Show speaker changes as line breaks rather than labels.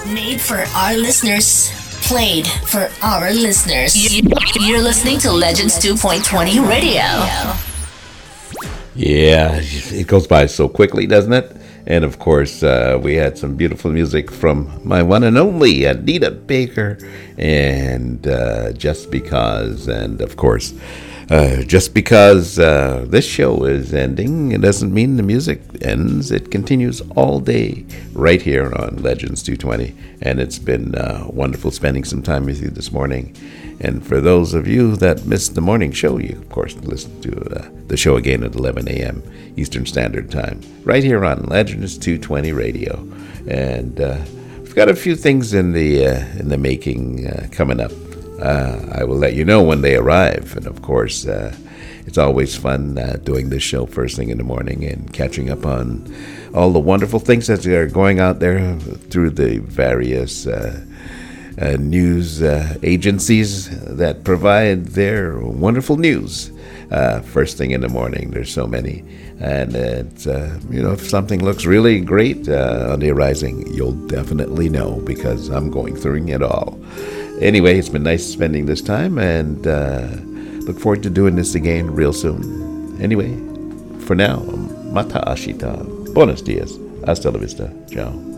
Made for our listeners. Played for our listeners. You're listening to Legends 2.20 Radio.
Yeah, it goes by so quickly, doesn't it? And of course, we had some beautiful music from my one and only Anita Baker and Just Because. And of course, just because this show is ending, it doesn't mean the music ends. It continues all day right here on Legends 220. And it's been wonderful spending some time with you this morning. And for those of you that missed the morning show, you, of course, listen to the show again at 11 a.m. Eastern Standard Time, right here on Legends 220 Radio. And we've got a few things in the making coming up. I will let you know when they arrive. And, of course, it's always fun doing this show first thing in the morning and catching up on all the wonderful things that are going out there through the various news agencies that provide their wonderful news first thing in the morning. There's so many. And, it's, if something looks really great on the horizon, you'll definitely know because I'm going through it all. Anyway, it's been nice spending this time, and look forward to doing this again real soon. Anyway, for now, mata ashita. Buenos dias. Hasta la vista. Ciao.